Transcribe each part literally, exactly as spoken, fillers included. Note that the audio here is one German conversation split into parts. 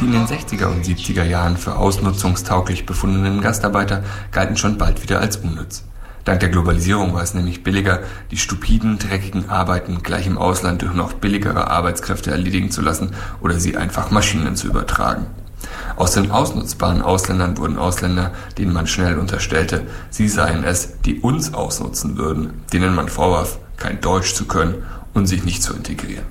Die in den sechziger und siebziger Jahren für ausnutzungstauglich befundenen Gastarbeiter galten schon bald wieder als unnütz. Dank der Globalisierung war es nämlich billiger, die stupiden, dreckigen Arbeiten gleich im Ausland durch noch billigere Arbeitskräfte erledigen zu lassen oder sie einfach Maschinen zu übertragen. Aus den ausnutzbaren Ausländern wurden Ausländer, denen man schnell unterstellte, sie seien es, die uns ausnutzen würden, denen man vorwarf, kein Deutsch zu können und sich nicht zu integrieren.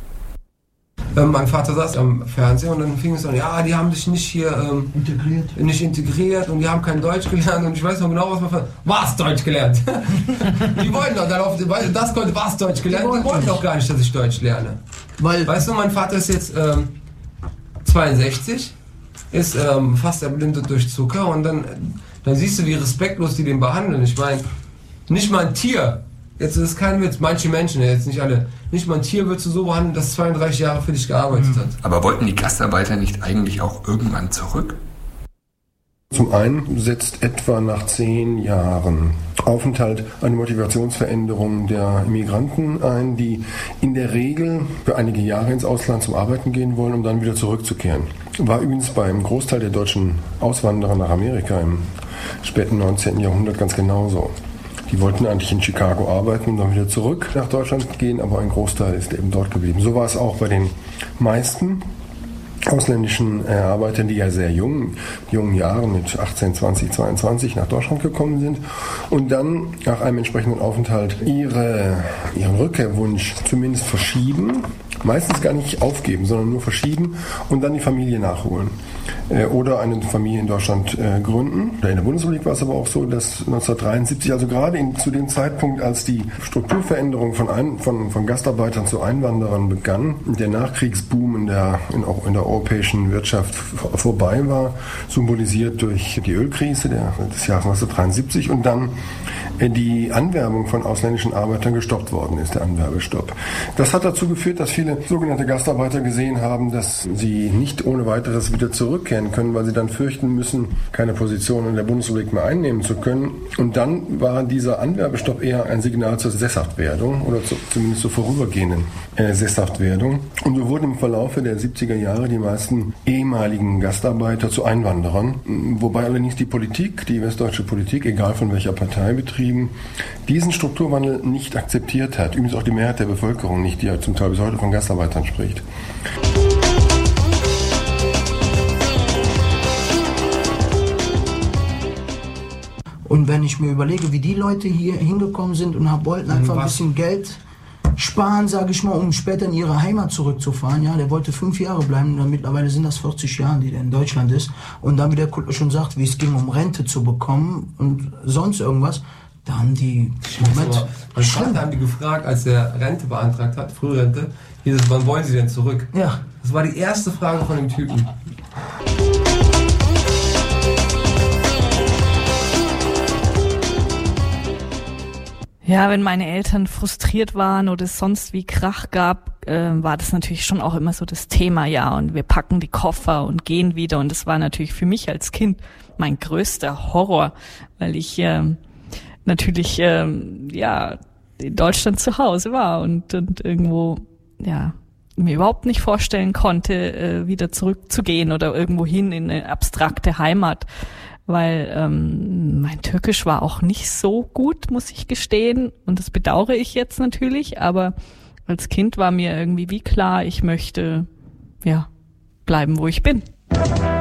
Ähm, mein Vater saß am Fernseher und dann fing es an, ja, die haben sich nicht hier ähm, integriert. nicht integriert und die haben kein Deutsch gelernt und ich weiß noch genau, was man was Deutsch gelernt. Die wollten doch darauf, das konnte was Deutsch gelernt, die, die wollten doch gar nicht, dass ich Deutsch lerne. Weil, weißt du, mein Vater ist jetzt ähm, zweiundsechzig, ist ähm, fast erblindet durch Zucker und dann, dann siehst du, wie respektlos die den behandeln. Ich meine, nicht mal ein Tier. Jetzt ist es kein Witz, manche Menschen, jetzt nicht alle, nicht mal ein Tier würdest du so behandeln, das zweiunddreißig Jahre für dich gearbeitet hat. Aber wollten die Gastarbeiter nicht eigentlich auch irgendwann zurück? Zum einen setzt etwa nach zehn Jahren Aufenthalt eine Motivationsveränderung der Immigranten ein, die in der Regel für einige Jahre ins Ausland zum Arbeiten gehen wollen, um dann wieder zurückzukehren. War übrigens beim Großteil der deutschen Auswanderer nach Amerika im späten neunzehnten Jahrhundert ganz genauso. Die wollten eigentlich in Chicago arbeiten und dann wieder zurück nach Deutschland gehen, aber ein Großteil ist eben dort geblieben. So war es auch bei den meisten ausländischen äh, Arbeitern, die ja sehr jung, jungen Jahren mit achtzehn, zwanzig, zweiundzwanzig nach Deutschland gekommen sind und dann nach einem entsprechenden Aufenthalt ihre, ihren Rückkehrwunsch zumindest verschieben, meistens gar nicht aufgeben, sondern nur verschieben und dann die Familie nachholen. Äh, oder eine Familie in Deutschland äh, gründen. In der Bundesrepublik war es aber auch so, dass neunzehnhundertdreiundsiebzig, also gerade in, zu dem Zeitpunkt, als die Strukturveränderung von, ein, von, von Gastarbeitern zu Einwanderern begann, der Nachkriegsboom in der, in, auch in der europäischen Wirtschaft vor, vorbei war, symbolisiert durch die Ölkrise der, des Jahres neunzehnhundertdreiundsiebzig und dann äh, die Anwerbung von ausländischen Arbeitern gestoppt worden ist, der Anwerbestopp. Das hat dazu geführt, dass viele sogenannte Gastarbeiter gesehen haben, dass sie nicht ohne weiteres wieder zurückkehren können, weil sie dann fürchten müssen, keine Position in der Bundesrepublik mehr einnehmen zu können. Und dann war dieser Anwerbestopp eher ein Signal zur Sesshaftwerdung oder zu, zumindest zur vorübergehenden äh, Sesshaftwerdung. Und so wurden im Verlaufe der siebziger Jahre die meisten ehemaligen Gastarbeiter zu Einwanderern, wobei allerdings die Politik, die westdeutsche Politik, egal von welcher Partei betrieben, diesen Strukturwandel nicht akzeptiert hat. Übrigens auch die Mehrheit der Bevölkerung nicht, die ja zum Teil bis heute von Gastarbeitern spricht. Und wenn ich mir überlege, wie die Leute hier hingekommen sind und wollten einfach ein bisschen Geld sparen, sage ich mal, um später in ihre Heimat zurückzufahren. Ja, der wollte fünf Jahre bleiben, dann mittlerweile sind das vierzig Jahre, die der in Deutschland ist. Und dann, wie der Kuttler schon sagt, wie es ging, um Rente zu bekommen und sonst irgendwas, da haben die... Moment, mein Vater haben die gefragt, als er Rente beantragt hat, Frührente, hieß es, wann wollen Sie denn zurück? Ja. Das war die erste Frage von dem Typen. Ja, wenn meine Eltern frustriert waren oder es sonst wie Krach gab, äh, war das natürlich schon auch immer so das Thema, ja, und wir packen die Koffer und gehen wieder und das war natürlich für mich als Kind mein größter Horror, weil ich ähm, natürlich, ähm, ja, in Deutschland zu Hause war und, und irgendwo, ja, mir überhaupt nicht vorstellen konnte, äh, wieder zurückzugehen oder irgendwo hin in eine abstrakte Heimat. Weil ähm, mein Türkisch war auch nicht so gut, muss ich gestehen. Und das bedauere ich jetzt natürlich. Aber als Kind war mir irgendwie wie klar, ich möchte ja bleiben, wo ich bin.